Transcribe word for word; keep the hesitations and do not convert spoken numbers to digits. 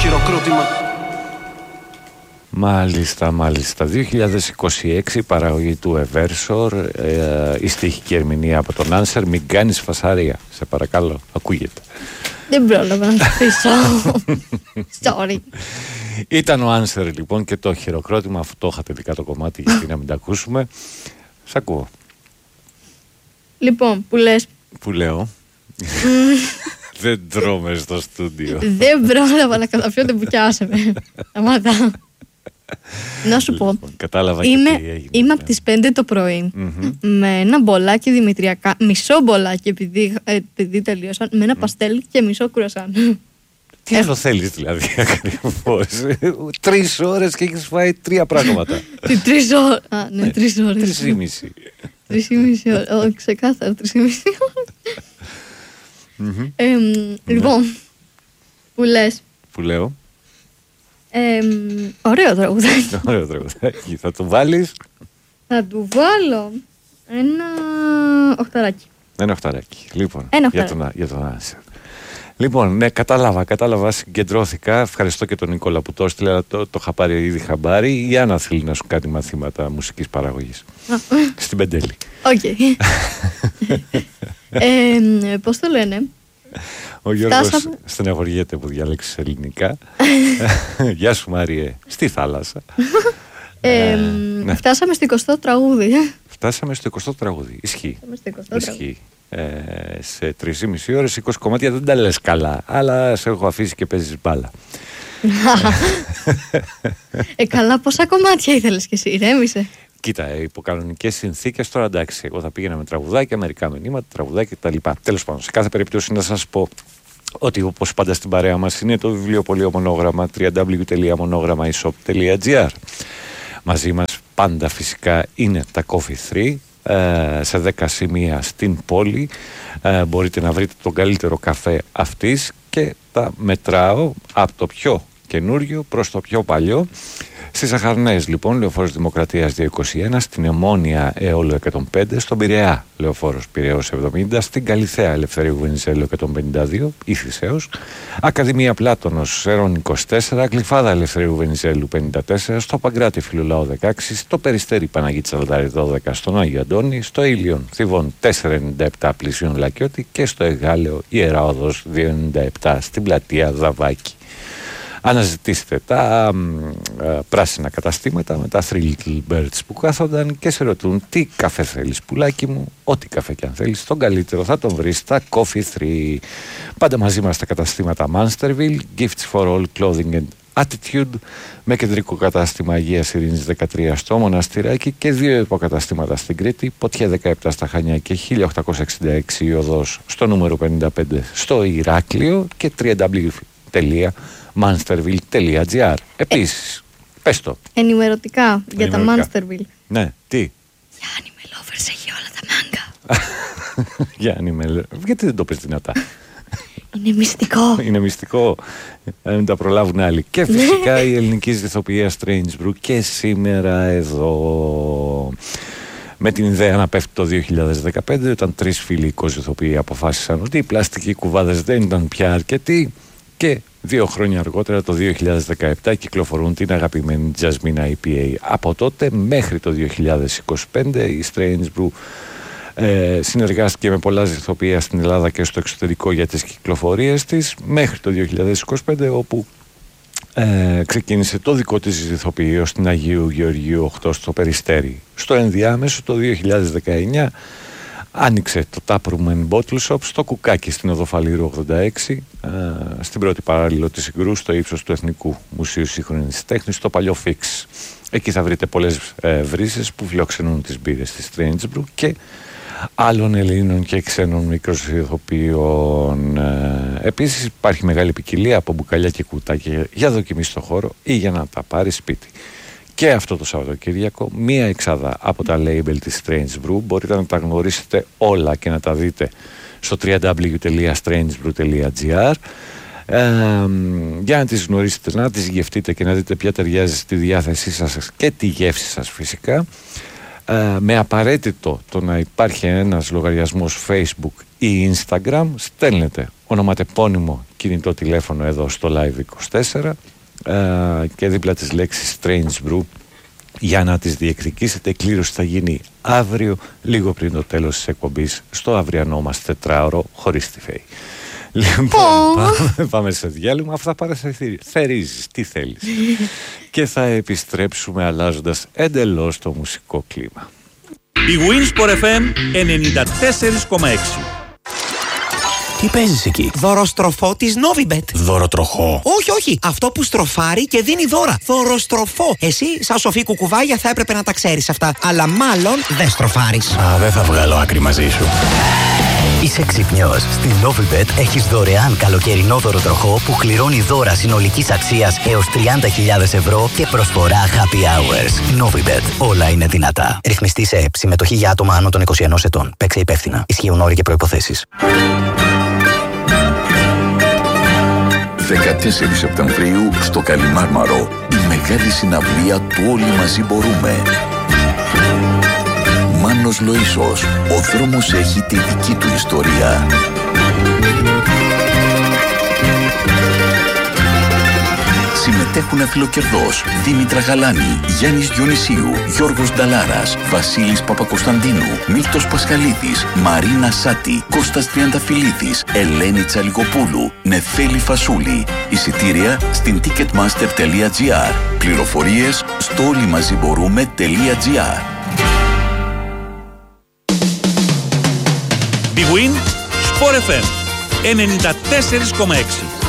χειροκρότημα. Μάλιστα, μάλιστα. δύο χιλιάδες είκοσι έξι, παραγωγή του Eversor, ε, η στοιχική ερμηνεία από τον Άνσερ. Μην κάνεις φασαρία, σε παρακαλώ, ακούγεται. Δεν πρόλαβα να το αφήσω. Sorry. Ήταν ο Άνσερ λοιπόν και το χειροκρότημα, αφού το είχατε δικά το κομμάτι, γιατί να μην τα ακούσουμε. Σ' ακούω. Λοιπόν, που λες. Που λέω. Δεν τρώμε στο στούντιο. Δεν πρόλαβα να καταφιώ, δεν πουκιάσαμε. Σταμάτα. Να σου πω. Κατάλαβα είμαι, και τι έγινε. Είμαι από τις πέντε το πρωί mm-hmm. με ένα μπολάκι δημητριακά, μισό μπολάκι επειδή, επειδή τελείωσαν, με ένα παστέλ και μισό κουρασάν. Τι άλλο θέλεις δηλαδή ακριβώς? Τρεις ώρες και έχεις φάει τρία πράγματα. Τι τρεις ώρες? Α, ναι, τρεις ώρες. Τρεις ή μισή. Τρεις ή μισή ώρες. Όχι, ξεκάθαρα τρεις ή μισή ώρες. Λοιπόν, που λες. Που λέω. Ωραίο τραγουδάκι. Ωραίο τραγουδάκι. Θα το βάλεις? Θα του βάλω ένα οχταράκι. Ένα οχταράκι. Λοιπόν, ένα για τον, για τον Άνσερ. Λοιπόν, ναι, κατάλαβα, κατάλαβα, συγκεντρώθηκα. Ευχαριστώ και τον Νικόλα που το έστειλε, αλλά το, το είχα πάρει ήδη χαμπάρι. Η Άννα θέλει να σου κάνει μαθήματα μουσικής παραγωγής. Στην Πεντέλη. Οκ. Πώς το λένε? Ο Γιώργος στεναχωριέται που διάλεξες ελληνικά. Γεια σου Μάριε, στη θάλασσα. ε, ναι. Φτάσαμε στο εικοστό τραγούδι. Φτάσαμε στο εικοστό τραγούδι. Ισχύει. Ισχύει. Ε, σε τρεις και μισή ώρες, είκοσι κομμάτια δεν τα λες καλά. Αλλά σε έχω αφήσει και παίζεις μπάλα. ε, καλά, πόσα κομμάτια ήθελες κι εσύ, ηρέμησε. Κοίτα, υπό κανονικές συνθήκες τώρα εντάξει, εγώ θα πήγαινα με τραγουδάκια, μερικά μηνύματα, τραγουδάκια κτλ. Τέλος πάντων, σε κάθε περίπτωση να σας πω ότι όπως πάντα στην παρέα μας είναι το βιβλιοπωλείο Μονόγραμμα double-u double-u double-u τελεία μονόγραμμα e shop τελεία gr. Μαζί μας πάντα φυσικά είναι τα Coffee τρία ε, σε δέκα σημεία στην πόλη. Ε, μπορείτε να βρείτε τον καλύτερο καφέ αυτής και τα μετράω από το πιο καινούριο προς το πιο παλιό. Στις Αχαρνές λοιπόν, Λεωφόρος Δημοκρατίας δύο είκοσι ένα, στην Αιμόνια Αιώλου εκατόν πέντε, στον Πειραιά Λεωφόρος Πειραιώς εβδομήντα, στην Καλιθέα Ελευθερίου Βενιζέλου εκατόν πενήντα δύο, Ήθησεως, Ακαδημία Πλάτωνος Σέρων είκοσι τέσσερα, Γλυφάδα Ελευθερίου Βενιζέλου πενήντα τέσσερα, στο Παγκράτη Φιλουλάου δεκαέξι, στο Περιστέρι Παναγίτη Σαλδάρη δώδεκα, στον Άγιο Αντώνη, στο Ήλιον Θηβών τετρακόσια ενενήντα επτά πλησίον Λακιώτη και στο Εγάλεο Ιερά Οδός διακόσια ενενήντα επτά στην πλατεία Δαβάκη. Αναζητήστε τα ε, πράσινα καταστήματα με τα Three Little Birds που κάθονταν και σε ρωτούν τι καφέ θέλεις πουλάκι μου, ό,τι καφέ και αν θέλεις, τον καλύτερο θα τον βρεις στα Coffee τρία. Πάντα μαζί μας τα καταστήματα Mansterville, Gifts for All Clothing and Attitude, με κεντρικό κατάστημα Αγίας Ειρήνης δεκατρία στο Μοναστηράκι και δύο υποκαταστήματα στην Κρήτη, Ποτιά δεκαεπτά στα Χανιά και χίλια οκτακόσια εξήντα έξι η οδός στο νούμερο πενήντα πέντε στο Ηράκλειο και double-u double-u double-u τελεία mansterville τελεία gr. Επίσης, ε, πες το. Ενημερωτικά για τα Mansterville. Ναι, τι? Για Anime Lovers έχει όλα τα μάγκα. Για Anime Lovers. Γιατί δεν το πες δυνατά? Είναι μυστικό. Είναι μυστικό. Να μην τα προλάβουν άλλοι. Και φυσικά η ελληνική ηθοποιία Strange Brew και σήμερα εδώ. Με την ιδέα να πέφτει το δύο χιλιάδες δεκαπέντε, όταν τρεις φίλοι οικοζηθοποιοί αποφάσισαν ότι οι πλαστικοί κουβάδες δεν ήταν πια αρκετοί. Και δύο χρόνια αργότερα, το δύο χιλιάδες δεκαεπτά, κυκλοφορούν την αγαπημένη Jasmine άι πι έι. Από τότε μέχρι το δύο χιλιάδες είκοσι πέντε η Strange Brew ε, συνεργάστηκε με πολλά ηθοποιεία στην Ελλάδα και στο εξωτερικό για τις κυκλοφορίες της, μέχρι το δύο χιλιάδες είκοσι πέντε, όπου ε, ξεκίνησε το δικό της ηθοποιείο στην Αγίου Γεωργίου οκτώ στο Περιστέρι. Στο ενδιάμεσο, το δύο χιλιάδες δεκαεννιά, άνοιξε το Taproom and Bottle Shop στο Κουκάκι στην Οδοφαλήρου ογδόντα έξι, α, στην πρώτη παράλληλο της Συγκρού, στο ύψος του Εθνικού Μουσείου Σύγχρονης Τέχνης, στο παλιό Fix. Εκεί θα βρείτε πολλές ε, βρύσες που φιλοξενούν τις μπύρες της Strange Brew και άλλων Ελλήνων και ξένων μικροηθοποιών. Ε, επίσης υπάρχει μεγάλη ποικιλία από μπουκαλιά και κουτάκια για δοκιμή στο χώρο ή για να τα πάρει σπίτι. Και αυτό το Σαββατοκύριακο, μία εξάδα από τα label της Strange Brew. Μπορείτε να τα γνωρίσετε όλα και να τα δείτε στο double-u double-u double-u τελεία strange brew τελεία gr. Ε, για να τις γνωρίσετε, να τις γευτείτε και να δείτε ποια ταιριάζει στη διάθεσή σας και τη γεύση σας φυσικά. Ε, με απαραίτητο το να υπάρχει ένας λογαριασμός Facebook ή Instagram, στέλνετε ονοματεπώνυμο κινητό τηλέφωνο εδώ στο Live είκοσι τέσσερα ε, και δίπλα τις λέξεις Strange Brew για να τις διεκδικήσετε. Η κλήρωση θα γίνει αύριο, λίγο πριν το τέλος της εκπομπής, στο αυριανό μας τετράωρο χωρίς τη Φέη. Λοιπόν, πάμε, πάμε σε διάλειμμα. Αυτά παραθερίζεις, τι θέλεις. Και θα επιστρέψουμε αλλάζοντας εντελώς το μουσικό κλίμα. Η Winsport εφ εμ ενενήντα τέσσερα κόμμα έξι. Τι παίζεις εκεί? Δωροστροφό της Novibet. Δωροτροχό? Όχι, όχι. Αυτό που στροφάρει και δίνει δώρα. Δωροστροφό. Εσύ, σαν σοφή κουκουβάγια, θα έπρεπε να τα ξέρεις αυτά. Αλλά μάλλον δεν στροφάρεις. Α, δεν θα βγάλω άκρη μαζί σου. Είσαι ξυπνιός. Στην Novibet έχεις δωρεάν καλοκαιρινό δωροτροχό που κληρώνει δώρα συνολικής αξίας έως τριάντα χιλιάδες ευρώ και προσφορά happy hours. Novibet. Όλα είναι δυνατά. Ρυθμιστή σε ΕΠ. Συμμετοχή για άτομα άνω των είκοσι ενός ετών. Παίξε υπεύθυνα. Ισχύουν όροι και προϋποθέσεις. δεκατέσσερις Σεπτεμβρίου στο Καλιμάρμαρο, η μεγάλη συναυλία του Όλοι Μαζί Μπορούμε. Μάνος Λοΐσος, ο δρόμος έχει τη δική του ιστορία. Συμμετέχουν Φιλοκερδός, Δήμητρα Γαλάνη, Γιάννης Διονυσίου, Γιώργος Νταλάρας, Βασίλης Παπακοσταντίνου, Μίλτος Πασχαλίδης, Μαρίνα Σάτη, Κώστας Τριανταφυλλίδης, Ελένη Τσαλικοπούλου, Νεφέλη Φασούλη. Εισιτήρια στην ticketmaster τελεία τζι άρ. Πληροφορίες στο όλοιμαζιμπορούμε τελεία τζι άρ. Big Win Sport εφ εμ ενενήντα τέσσερα κόμμα έξι.